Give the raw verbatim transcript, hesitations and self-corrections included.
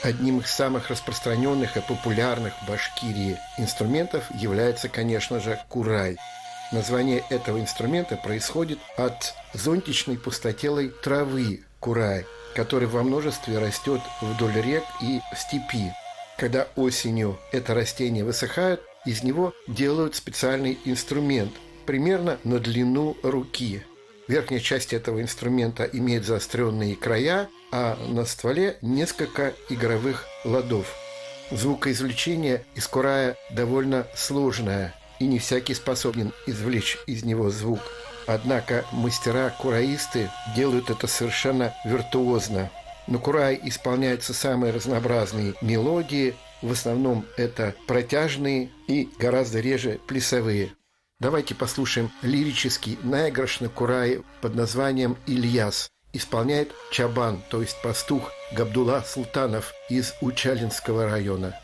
Одним из самых распространенных и популярных в Башкирии инструментов является, конечно же, курай. Название этого инструмента происходит от зонтичной пустотелой травы курай, который во множестве растет вдоль рек и в степи. Когда осенью это растение высыхает, из него делают специальный инструмент, примерно на длину руки. Верхняя часть этого инструмента имеет заостренные края, а на стволе несколько игровых ладов. Звукоизвлечение из курая довольно сложное, и не всякий способен извлечь из него звук. Однако мастера-кураисты делают это совершенно виртуозно. На курае исполняются самые разнообразные мелодии, в основном это протяжные и гораздо реже плясовые. Давайте послушаем лирический наигрыш на курае под названием «Ильяс». Исполняет чабан, то есть пастух Габдулла Султанов из Учалинского района.